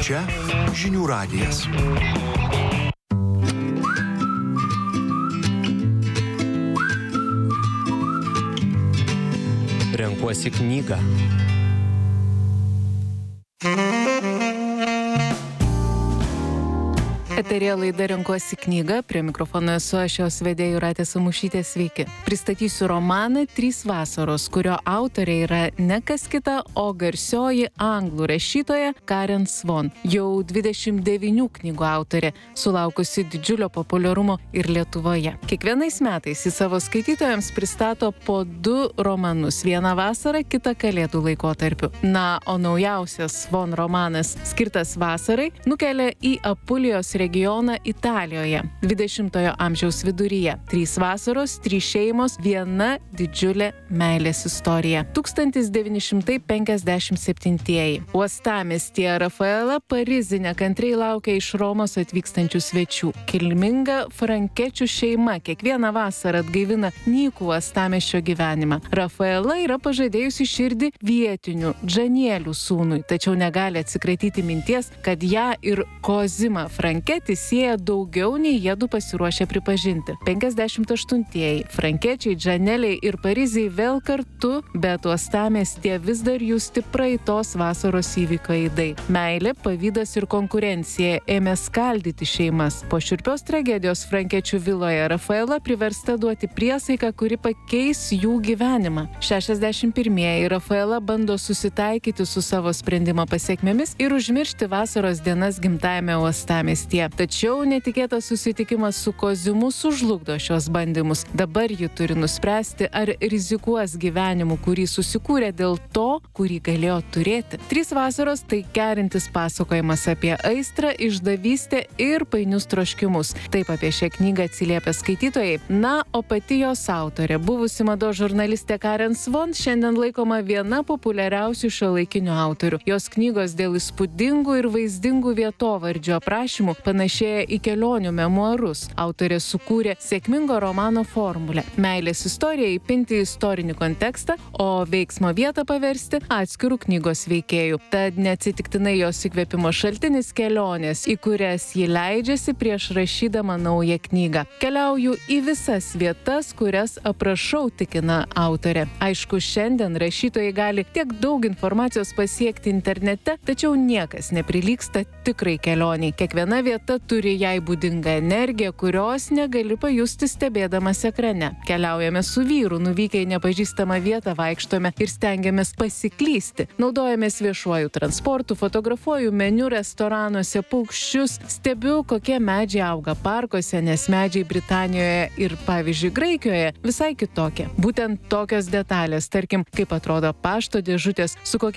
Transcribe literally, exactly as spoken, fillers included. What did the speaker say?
Čia žinių radijas. Renkuosi knygą. Eterija laida Renkuosi knygą, prie mikrofono esu aš, jos vedėja Jūratė Samušytė, sveiki. Pristatysiu romaną Trys vasaros, kurio autorė yra ne kas kita, o garsioji anglų rašytoja Karen Svon. Jau dvidešimt devynių knygų autorė, sulaukusi didžiulio populiarumo ir Lietuvoje. Kiekvienais metais į savo skaitytojams pristato po du romanus, vieną vasarą, kitą kalėdų laikotarpiu. Na, o naujausias Svon romanas, skirtas vasarai, nukelia į Apulijos regioną regioną Italijoje, dvidešimtojo amžiaus viduryje. Trys vasaros, trys šeimos, viena didžiulė meilės istorija. tūkstantis devyni šimtai penkiasdešimt septintieji. Uostamiestyje Rafaela Parizi nekantriai laukia iš Romos atvykstančių svečių. Kilminga frankečių šeima kiekvieną vasarą atgaivina nykų uostamiesčio gyvenimą. Rafaela yra pažadėjusi širdį vietinių Džanielių sūnui, tačiau negali atsikratyti minties, kad ją ir Kozimą Franketį sieja daugiau nei jiedu pasiruošę pripažinti. penkiasdešimt aštuntieji. Frankiečiai, Džaneliai ir Pariziai vėl kartu, bet uostamiestyje vis dar justi praeitos vasaros įvykių aidai. Meilė, pavydas ir konkurencija ėmė skaldyti šeimas. Po šiurpios tragedijos frankiečių viloje Rafaela priversta duoti priesaiką, kuri pakeis jų gyvenimą. šešiasdešimt pirmieji. Rafaela bando susitaikyti su savo sprendimo pasekmėmis ir užmiršti vasaros dienas gimtajame uostamiestyje. Tačiau netikėtas susitikimas su Kozimu sužlugdo šios bandymus. Dabar ji turi nuspręsti, ar rizikuos gyvenimu, kurį susikūrė dėl to, kurį galėjo turėti. Trys vasaros tai kerintis pasakojimas apie aistrą, išdavystę ir painius troškimus. Taip apie šią knygą atsiliepia skaitytojai. Na, o pati jos autorė, buvusi mados žurnalistė Karen Svon, šiandien laikoma viena populiariausių šiuolaikinių autorių. Jos knygos dėl įspūdingų ir vaizdingų vietovardžių aprašymų panašėja į kelionių memuarus. Autorė sukūrė sėkmingo romano formulę. Meilės istoriją įpinti į istorinį kontekstą, o veiksmo vietą paversti atskirų knygos veikėjų. Tad neatsitiktinai jos įkvėpimo šaltinis kelionės, į kurias ji leidžiasi prieš rašydama naują knygą. Keliauju į visas vietas, kurias aprašau, tikina autorė. Aišku, šiandien rašytojai gali tiek daug informacijos pasiekti internete, tačiau niekas neprilygsta tikrai kelioniai. Kiekviena vieta turi jai būdingą energiją, kurios negali pajusti stebėdamas ekrane. Keliaujame su vyru, nuvykę į nepažįstamą vietą, vaikštome ir stengiamės pasiklysti. Naudojamės viešuoju transportu, fotografuoju meniu restoranuose, paukščius, stebiu, kokie medžiai auga parkuose, nes medžiai Britanijoje ir, pavyzdžiui, Graikijoje visai kitokie. Būtent tokios detalės, tarkim, kaip atrodo pašto dėžutės, su kokia